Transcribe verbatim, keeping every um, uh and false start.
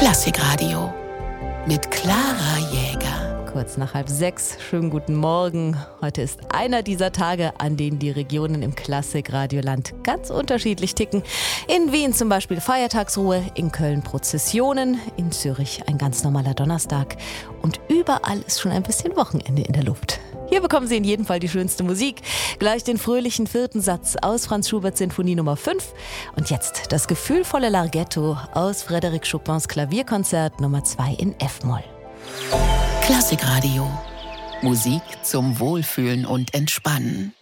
Klassikradio mit Clara Jäger. Kurz nach halb sechs, schönen guten Morgen. Heute ist einer dieser Tage, an denen die Regionen im Klassikradioland ganz unterschiedlich ticken. In Wien zum Beispiel Feiertagsruhe, in Köln Prozessionen, in Zürich ein ganz normaler Donnerstag. Und überall ist schon ein bisschen Wochenende in der Luft. Hier bekommen Sie in jedem Fall die schönste Musik. Gleich den fröhlichen vierten Satz aus Franz Schuberts Sinfonie Nummer fünf. Und jetzt das gefühlvolle Larghetto aus Frédéric Chopins Klavierkonzert Nummer zwei in F-Moll. Klassikradio. Musik zum Wohlfühlen und Entspannen.